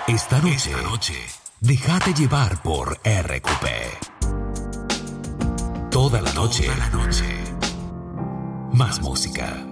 Esta noche, déjate llevar por RQP. Toda la noche, más música.